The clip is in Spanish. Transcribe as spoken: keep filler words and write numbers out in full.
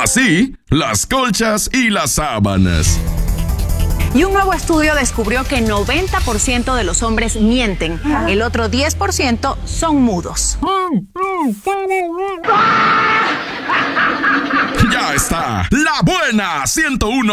Así, las colchas y las sábanas. Y un nuevo estudio descubrió que noventa por ciento de los hombres mienten. El otro diez por ciento son mudos. Ya está, La Buena ciento uno